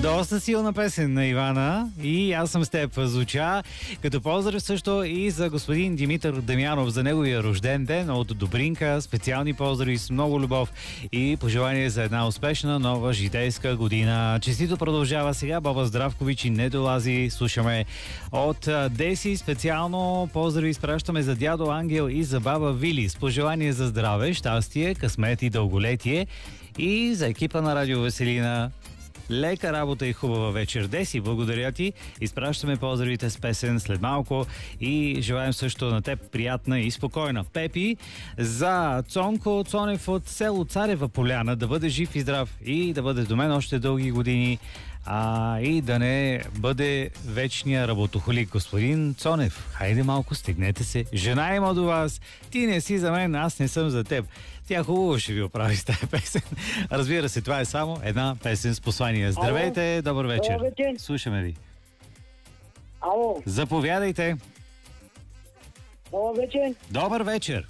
Доста силна песен на Ивана и аз съм с теб звуча. Като поздрав също и за господин Димитър Дамянов за неговия рожден ден от Добринка. Специални поздрави с много любов и пожелание за една успешна нова житейска година. Честито продължава сега Боба Здравкович и Недолази. Слушаме от Деси. Специално поздрави изпращаме за дядо Ангел и за баба Вили с пожелание за здраве, щастие, късмет и дълголетие. И за екипа на Радио Веселина лека работа и хубава вечер. Деси, благодаря ти. Изпращаме поздравите с песен след малко и желаем също на теб приятна и спокойна. Пепи за Цонко Цонев от село Царева поляна. Да бъде жив и здрав и да бъде до мен още дълги години. И да не бъде вечния работохолик. Господин Цонев, хайде малко, стегнете се. Жена има до вас. Ти не си за мен, аз не съм за теб. Тя хубаво ще ви оправи с тази песен. Разбира се, това е само една песен с послание. Здравейте, добър вечер. Добър вечер. Слушаме ви. Ало. Заповядайте. Добър вечер. Добър вечер.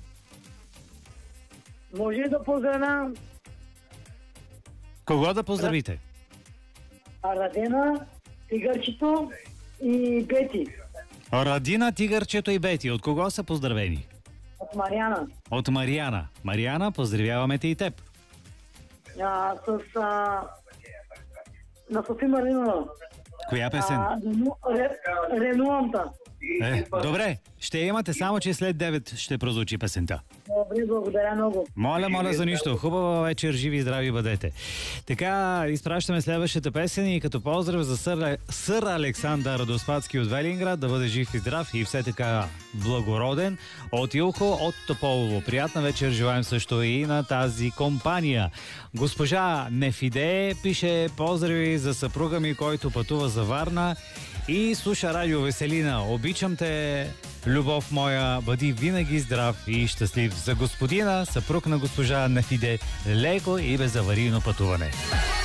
Може ли да поздравя Кого да поздравите? Радена, Тигърчето и Бети Радина, Тигърчето и Бети. От кого са поздравени? от Мариана. От Мариана. Мариана, поздравяваме те и теб. На Софи Маринова. Коя песен? Ренуамта. Добре, ще имате, само че след 9 ще прозвучи песента. Добре, благодаря много. Моля за нищо. Хубава вечер, живи и здрави бъдете. Така, изпращаме следващата песен и като поздрав за сър Александър Доспадски от Велинград, да бъде жив и здрав и все така благороден. От Илко, от Тополово. Приятна вечер желаем също и на тази компания. Госпожа Нефиде пише поздрави за съпруга ми, който пътува за Варна и слуша Радио Веселина. Обичам те, любов моя, бъди винаги здрав и щастлив. За господина, съпруг на госпожа Нефиде, леко и безаварийно пътуване.